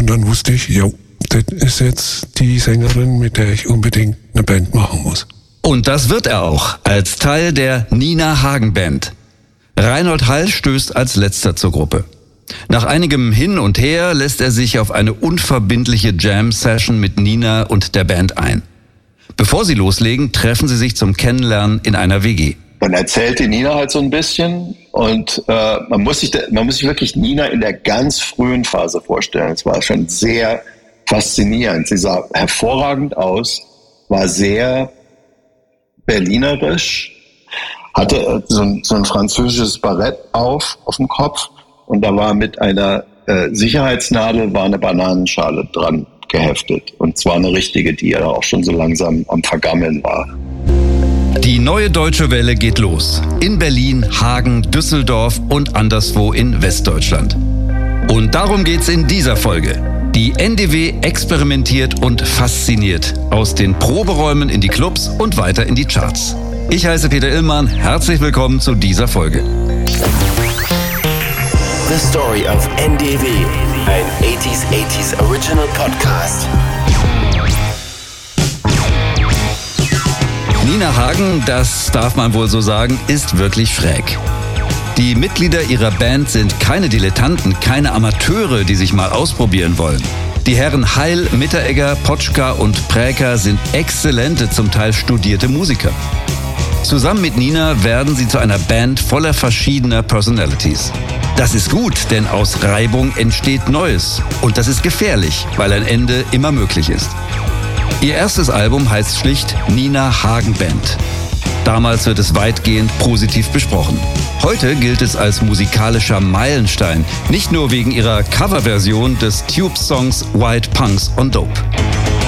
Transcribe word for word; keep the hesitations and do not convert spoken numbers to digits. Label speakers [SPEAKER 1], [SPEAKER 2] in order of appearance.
[SPEAKER 1] Und dann wusste ich, jo, das ist jetzt die Sängerin, mit der ich unbedingt eine Band machen muss.
[SPEAKER 2] Und das wird er auch, als Teil der Nina Hagen Band. Reinhold Heil stößt als letzter zur Gruppe. Nach einigem Hin und Her lässt er sich auf eine unverbindliche Jam-Session mit Nina und der Band ein. Bevor sie loslegen, treffen sie sich zum Kennenlernen in einer W G.
[SPEAKER 3] Man erzählt die Nina halt so ein bisschen und äh, man muss sich, man muss sich wirklich Nina in der ganz frühen Phase vorstellen. Es war schon sehr faszinierend. Sie sah hervorragend aus, war sehr berlinerisch, hatte so ein, so ein französisches Barett auf, auf dem Kopf und da war mit einer äh, Sicherheitsnadel war eine Bananenschale dran geheftet. Und zwar eine richtige, die ja auch schon so langsam am Vergammeln war.
[SPEAKER 2] Die neue deutsche Welle geht los. In Berlin, Hagen, Düsseldorf und anderswo in Westdeutschland. Und darum geht's in dieser Folge. Die N D W experimentiert und fasziniert. Aus den Proberäumen in die Clubs und weiter in die Charts. Ich heiße Peter Illmann. Herzlich willkommen zu dieser Folge.
[SPEAKER 4] The Story of N D W, ein achtziger achtziger Original Podcast.
[SPEAKER 2] Nina Hagen, das darf man wohl so sagen, ist wirklich schräg. Die Mitglieder ihrer Band sind keine Dilettanten, keine Amateure, die sich mal ausprobieren wollen. Die Herren Heil, Mitteregger, Potschka und Präker sind exzellente, zum Teil studierte Musiker. Zusammen mit Nina werden sie zu einer Band voller verschiedener Personalities. Das ist gut, denn aus Reibung entsteht Neues. Und das ist gefährlich, weil ein Ende immer möglich ist. Ihr erstes Album heißt schlicht Nina Hagen Band. Damals wird es weitgehend positiv besprochen. Heute gilt es als musikalischer Meilenstein, nicht nur wegen ihrer Coverversion des Tube-Songs White Punks on Dope.